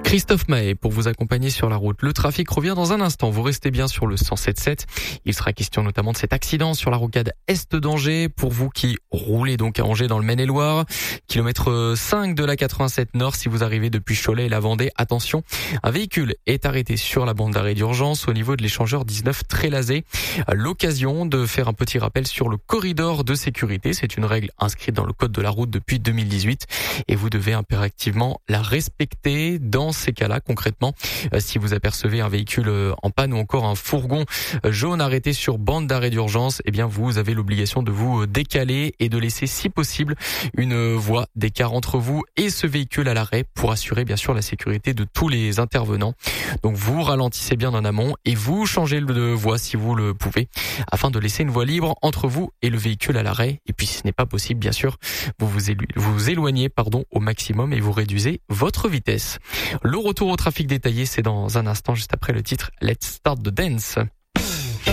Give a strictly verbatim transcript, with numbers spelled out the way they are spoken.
Christophe Mahé pour vous accompagner sur la route. Le trafic revient dans un instant. Vous restez bien sur le cent sept sept. Il sera question notamment de cet accident sur la rocade Est d'Angers. Pour vous qui roulez donc à Angers dans le Maine-et-Loire, kilomètre cinq de la quatre-vingt-sept Nord, si vous arrivez depuis Cholet et la Vendée, attention, un véhicule est arrêté sur la bande d'arrêt d'urgence au niveau de l'échangeur dix-neuf Trélazé. L'occasion de faire un petit rappel sur le corridor de sécurité. C'est une règle inscrite dans le code de la route depuis deux mille dix-huit et vous devez impérativement la respecter. Dans ces cas-là, concrètement, euh, si vous apercevez un véhicule euh, en panne ou encore un fourgon euh, jaune arrêté sur bande d'arrêt d'urgence, eh bien vous avez l'obligation de vous décaler et de laisser si possible une euh, voie d'écart entre vous et ce véhicule à l'arrêt pour assurer bien sûr la sécurité de tous les intervenants. Donc vous ralentissez bien en amont et vous changez de voie si vous le pouvez afin de laisser une voie libre entre vous et le véhicule à l'arrêt. Et puis si ce n'est pas possible, bien sûr, vous vous, élu- vous, vous éloignez pardon, au maximum et vous réduisez votre vitesse. Le retour au trafic détaillé, c'est dans un instant, juste après le titre Let's Start the Dance.